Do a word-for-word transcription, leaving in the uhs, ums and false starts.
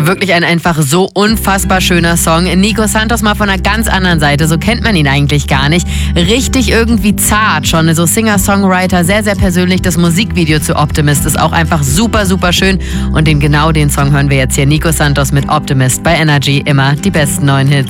Wirklich ein einfach so unfassbar schöner Song. Nico Santos mal von einer ganz anderen Seite, so kennt man ihn eigentlich gar nicht. Richtig irgendwie zart schon, so Singer-Songwriter, sehr, sehr persönlich. Das Musikvideo zu Optimist ist auch einfach super, super schön. Und den genau den Song hören wir jetzt hier. Nico Santos mit Optimist bei Energy, immer die besten neuen Hits.